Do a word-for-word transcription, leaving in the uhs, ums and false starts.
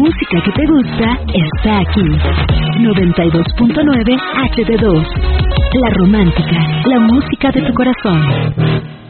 música que te gusta está aquí. noventa y dos punto nueve H D dos. La Romántica, la música de tu corazón.